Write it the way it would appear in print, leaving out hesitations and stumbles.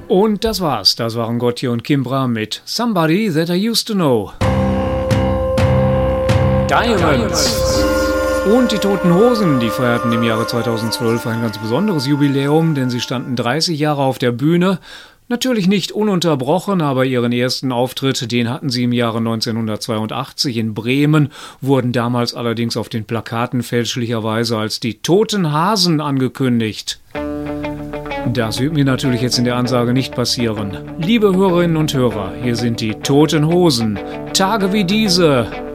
Und das war's. Das waren Gotye und Kimbra mit Somebody That I Used to Know. Diamonds. Und die Toten Hosen, die feierten im Jahre 2012 ein ganz besonderes Jubiläum, denn sie standen 30 Jahre auf der Bühne. Natürlich nicht ununterbrochen, aber ihren ersten Auftritt, den hatten sie im Jahre 1982 in Bremen, wurden damals allerdings auf den Plakaten fälschlicherweise als die Toten Hasen angekündigt. Das wird mir natürlich jetzt in der Ansage nicht passieren. Liebe Hörerinnen und Hörer, hier sind die Toten Hosen. Tage wie diese